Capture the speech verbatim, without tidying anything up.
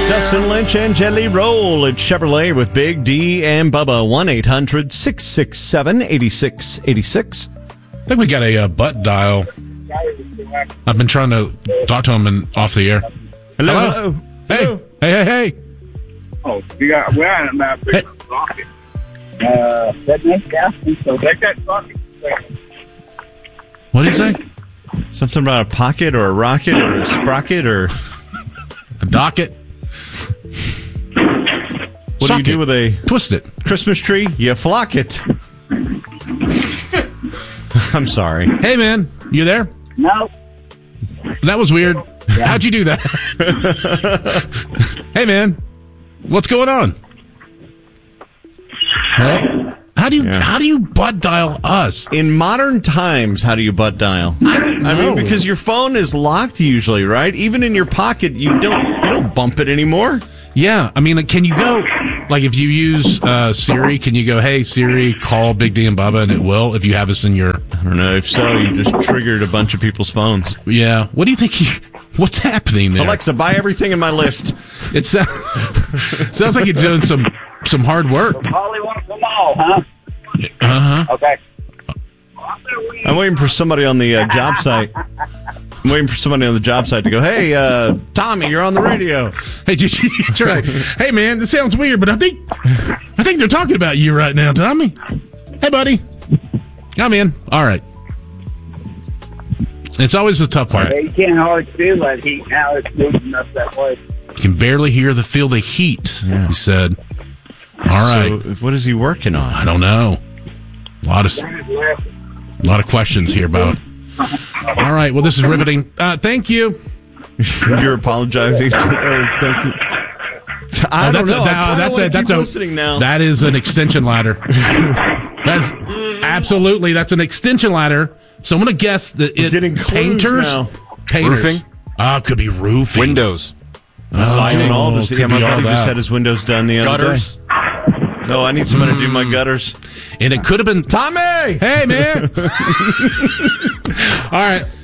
Dustin Lynch and Jelly Roll at Chevrolet with Big D and Bubba. one eight hundred six six seven eight six eight six. I think we got a uh, butt dial. I've been trying to talk to him in, off the air. Hello. Hello. Hello. Hey. Hello. Hey, hey, hey. Oh, you got we're on a map. Hey. Rocket. Uh, that makes gas. So take that socket. What did he say? Something about a pocket or a rocket or a sprocket or A docket. what Socket. do you do with a Twist it. Christmas tree? You flock it. I'm sorry. Hey, man. You there? No. That was weird. How'd you do that? Hey, man. What's going on? Hey. How do you Yeah. how do you butt dial us? In modern times, how do you butt dial? I don't I know. mean, because your phone is locked usually, right? Even in your pocket, you don't you don't bump it anymore. Yeah, I mean, can you go, like, if you use uh, Siri, can you go, hey, Siri, call Big D and Bubba, and it will, if you have us in your... I don't know. If so, you just triggered a bunch of people's phones. Yeah. What do you think, you, what's happening there? Alexa, buy everything in my list. It sounds, sounds like you're doing some, some hard work. All he wants them all, huh? Uh-huh. Okay. I'm waiting for somebody on the uh, job site. I'm waiting for somebody on the job site to go, hey, uh, Tommy, you're on the radio. Hey, did you, that's right. Hey, man, this sounds weird, but I think, I think they're talking about you right now, Tommy. Hey, buddy. I'm in. All right. It's always the tough part. Yeah, you can't hardly feel that heat now. It's moving up that way. You can barely hear the feel the heat, Yeah. he said. All right. So, what is he working on? I don't know. A lot of, a lot of questions here about. All right. Well, this is riveting. Uh, thank you. You're apologizing. Or thank you. I Oh, don't that's know. A, I no, kinda that's wanna a, that's keep a, listening now. That is an extension ladder. That's absolutely. That's an extension ladder. So I'm going to guess that We're it getting clues painters, now. painters. Roofing? Ah, it could be roofing. Windows. Oh, Siding. doing all this. Could Yeah, my be all buddy just that. had his windows done the other Gutters. day. No, I need somebody to do my gutters. And it could have been Tommy! Hey, man. All right.